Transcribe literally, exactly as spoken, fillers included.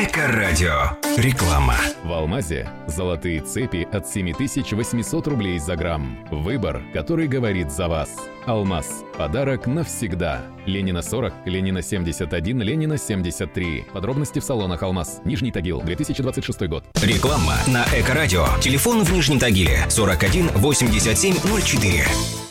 Эко-радио. Реклама. В Алмазе золотые цепи от семь тысяч восемьсот рублей за грамм. Выбор, который говорит за вас. Алмаз. Подарок навсегда. Ленина сорок, Ленина семьдесят один, Ленина семьдесят три. Подробности в салонах Алмаз. Нижний Тагил, две тысячи двадцать шестой год. Реклама на Эко-радио. Телефон в Нижнем Тагиле сорок один восемьдесят семь ноль четыре.